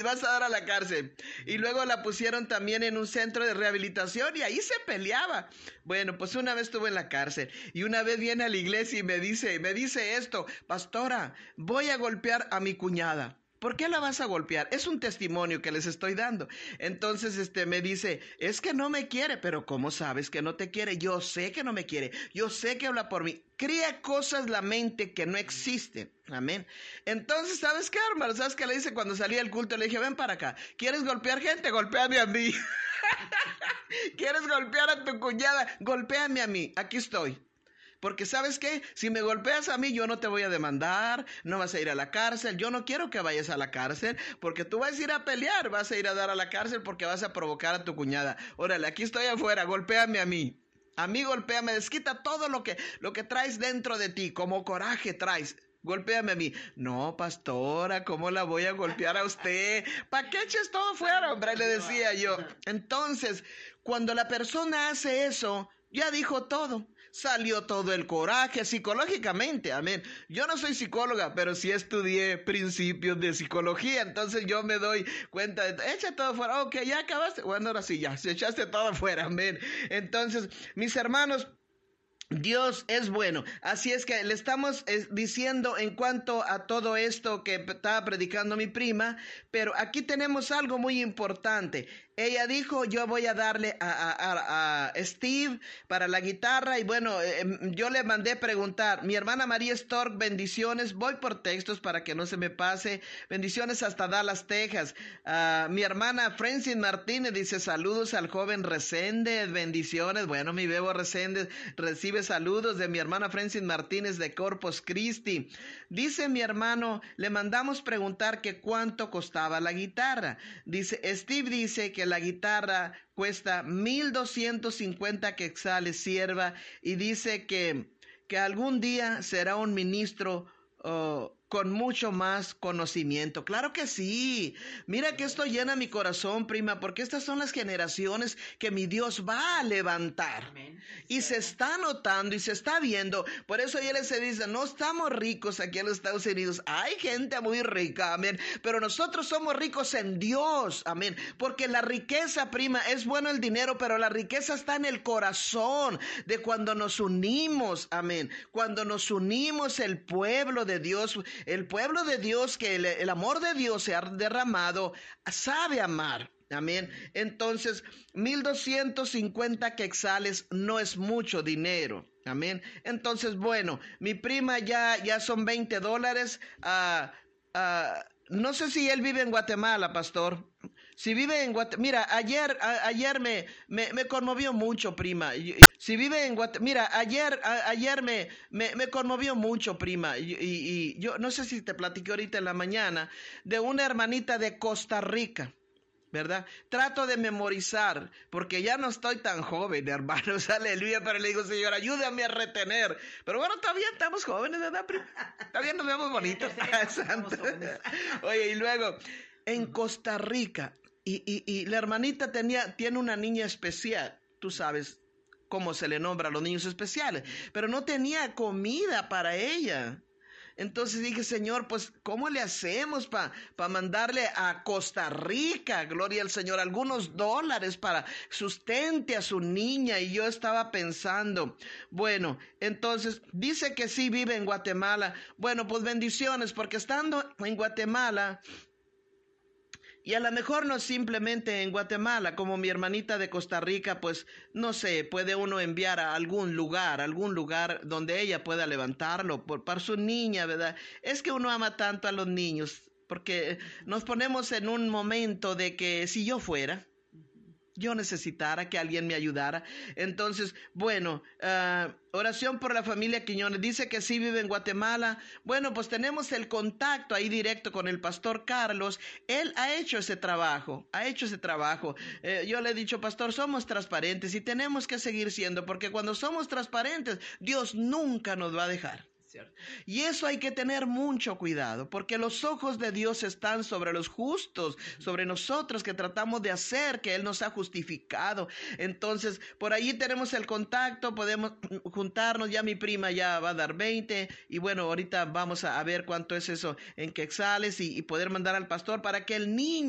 vas a dar a la cárcel. Y luego la pusieron también en un centro de rehabilitación y ahí se peleaba. Bueno, pues una vez estuve en la cárcel y una vez viene a la iglesia y me dice esto: pastora, voy a golpear a mi cuñada. ¿Por qué la vas a golpear? Es un testimonio que les estoy dando. Entonces me dice, es que no me quiere. Pero ¿cómo sabes que no te quiere? Yo sé que no me quiere. Yo sé que habla por mí. Crea cosas la mente que no existen. Amén. Entonces, ¿sabes qué, hermano? ¿Sabes qué le dice cuando salí del culto? Le dije, ven para acá. ¿Quieres golpear gente? Golpéame a mí. ¿Quieres golpear a tu cuñada? Golpéame a mí. Aquí estoy. Porque ¿sabes qué? Si me golpeas a mí, yo no te voy a demandar, no vas a ir a la cárcel. Yo no quiero que vayas a la cárcel, porque tú vas a ir a pelear, vas a ir a dar a la cárcel porque vas a provocar a tu cuñada. Órale, aquí estoy afuera, golpéame a mí. A mí golpéame, desquita todo lo que traes dentro de ti, como coraje traes. Golpéame a mí. No, pastora, ¿cómo la voy a golpear a usted? ¿Para qué eches todo fuera, hombre? Le decía yo. Entonces, cuando la persona hace eso, ya dijo todo. Salió todo el coraje psicológicamente, amén. Yo no soy psicóloga, pero sí estudié principios de psicología, entonces yo me doy cuenta de, echa todo fuera, ok, ya acabaste, bueno, ahora sí, ya, se echaste todo fuera, amén. Entonces, mis hermanos, Dios es bueno. Así es que le estamos diciendo en cuanto a todo esto que estaba predicando mi prima, pero aquí tenemos algo muy importante. Ella dijo, yo voy a darle a Steve para la guitarra. Y bueno, yo le mandé preguntar. Mi hermana María Stork, bendiciones. Voy por textos para que no se me pase. Bendiciones hasta Dallas, Texas. Mi hermana Francis Martínez dice, saludos al joven Reséndez. Bendiciones. Bueno, mi bebo Reséndez recibe saludos de mi hermana Francis Martínez de Corpus Christi. Dice mi hermano, le mandamos preguntar que cuánto costaba la guitarra. Dice, Steve dice que la guitarra cuesta 1,250 quetzales, sierva, y dice que algún día será un ministro con mucho más conocimiento. Claro que sí. Mira que esto llena mi corazón, prima, porque estas son las generaciones que mi Dios va a levantar. Amén. Y se está notando y se está viendo. Por eso ayer se dice, no estamos ricos aquí en los Estados Unidos. Hay gente muy rica, amén. Pero nosotros somos ricos en Dios, amén. Porque la riqueza, prima, es bueno el dinero, pero la riqueza está en el corazón de cuando nos unimos, amén. Cuando nos unimos el pueblo de Dios, que el amor de Dios se ha derramado, sabe amar. Amén. Entonces, 1,250 quetzales no es mucho dinero. Amén. Entonces, bueno, mi prima ya son $20. No sé si él vive en Guatemala, pastor. Si vive en Guatemala, mira, ayer me conmovió mucho, prima. Si vive en Guatemala, mira, ayer me conmovió mucho, prima. Y yo no sé si te platiqué ahorita en la mañana de una hermanita de Costa Rica, ¿verdad? Trato de memorizar, porque ya no estoy tan joven, hermanos, aleluya, pero le digo, Señor, ayúdame a retener. Pero bueno, todavía estamos jóvenes, ¿verdad? Todavía nos vemos bonitos. Santo. Oye, y luego, en Costa Rica, y la hermanita tiene una niña especial, tú sabes cómo se le nombra a los niños especiales, pero no tenía comida para ella. Entonces dije, Señor, pues, ¿cómo le hacemos para mandarle a Costa Rica, gloria al Señor, algunos dólares para sustente a su niña? Y yo estaba pensando, bueno, entonces dice que sí vive en Guatemala. Bueno, pues bendiciones, porque estando en Guatemala, y a lo mejor no simplemente en Guatemala, como mi hermanita de Costa Rica, pues no sé, puede uno enviar a algún lugar donde ella pueda levantarlo para su niña, ¿verdad? Es que uno ama tanto a los niños, porque nos ponemos en un momento de que si yo fuera, yo necesitara que alguien me ayudara. Entonces, bueno, oración por la familia Quiñones. Dice que sí vive en Guatemala. Bueno, pues tenemos el contacto ahí directo con el pastor Carlos. Él ha hecho ese trabajo. Yo le he dicho, pastor, somos transparentes y tenemos que seguir siendo, porque cuando somos transparentes, Dios nunca nos va a dejar. ¿Cierto? Y eso hay que tener mucho cuidado, porque los ojos de Dios están sobre los justos, sobre nosotros que tratamos de hacer que Él nos ha justificado. Entonces, por ahí tenemos el contacto, podemos juntarnos. Ya mi prima ya va a dar 20, y bueno, ahorita vamos a ver cuánto es eso en quetzales y poder mandar al pastor para que el niño